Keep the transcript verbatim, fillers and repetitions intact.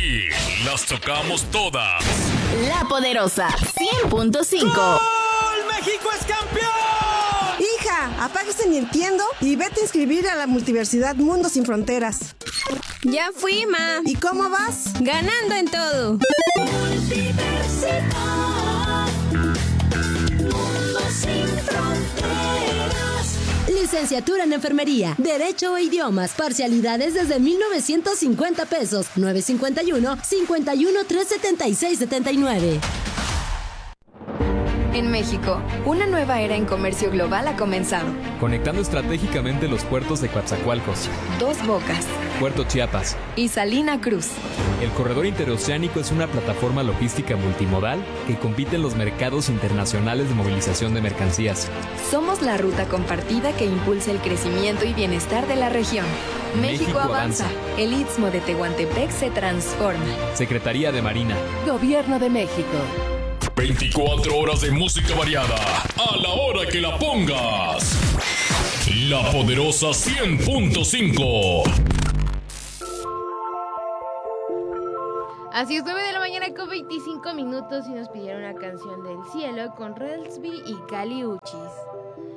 Aquí las tocamos todas. La Poderosa cien punto cinco. ¡Gol! ¡México es campeón! Hija, apaga ese Nintendo y vete a inscribir a la Multiversidad Mundo Sin Fronteras. Ya fui, ma. ¿Y cómo vas? Ganando en todo. Mundo Sin Fronteras. Licenciatura en Enfermería, Derecho e Idiomas, parcialidades desde mil novecientos cincuenta pesos, nueve cincuenta y uno, cincuenta y uno, tres setenta y seis setenta y nueve. En México, una nueva era en comercio global ha comenzado. Conectando estratégicamente los puertos de Coatzacoalcos, Dos Bocas Puerto Chiapas y Salina Cruz. El corredor interoceánico es una plataforma logística multimodal que compite en los mercados internacionales de movilización de mercancías. Somos la ruta compartida que impulsa el crecimiento y bienestar de la región. México, México avanza. avanza. El Istmo de Tehuantepec se transforma. Secretaría de Marina. Gobierno de México. veinticuatro horas de música variada. A la hora que la pongas. La Poderosa cien punto cinco. Así es, nueve de la mañana con veinticinco minutos y nos pidieron una canción del cielo con Relsby y Cali Uchis.